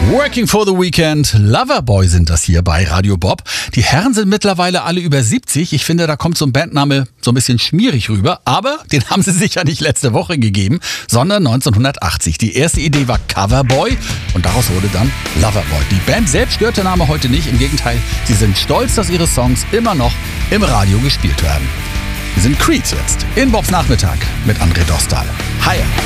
Working for the Weekend, Loverboy sind das hier bei Radio Bob. Die Herren sind mittlerweile alle über 70. Ich finde, da kommt so ein Bandname so ein bisschen schmierig rüber. Aber den haben sie sich ja nicht letzte Woche gegeben, sondern 1980. Die erste Idee war Coverboy und daraus wurde dann Loverboy. Die Band selbst stört der Name heute nicht. Im Gegenteil, sie sind stolz, dass ihre Songs immer noch im Radio gespielt werden. Wir sind Creed jetzt in Bobs Nachmittag mit André Dostal. Hi!